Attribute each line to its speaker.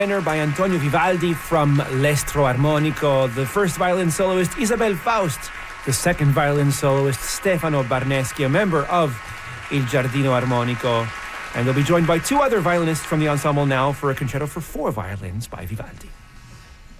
Speaker 1: By Antonio Vivaldi from L'Estro Armonico. The first violin soloist, Isabel Faust. The second violin soloist, Stefano Barneschi, a member of Il Giardino Armonico. And they'll be joined by two other violinists from the ensemble now for a concerto for four violins by Vivaldi.